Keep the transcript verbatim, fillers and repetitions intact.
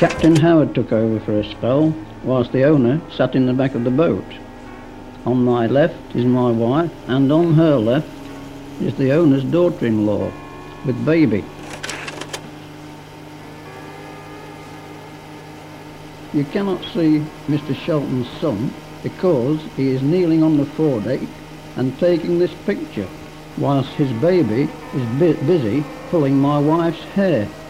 Captain Howard took over for a spell, whilst the owner sat in the back of the boat. On my left is my wife, and on her left is the owner's daughter-in-law, with baby. You cannot see Mister Shelton's son because he is kneeling on the foredeck and taking this picture, whilst his baby is bu- busy pulling my wife's hair.